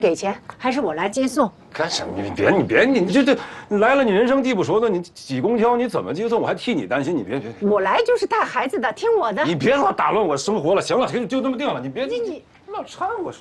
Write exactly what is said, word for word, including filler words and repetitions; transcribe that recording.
给钱，还是我来接送？ 干什么？你别你别你你这这来了，你人生地不熟的，你挤公交你怎么接送？我还替你担心，你别别。 我来就是带孩子的，听我的。 你别老打乱我生活了，行了，就就这么定了，你别你你老掺和。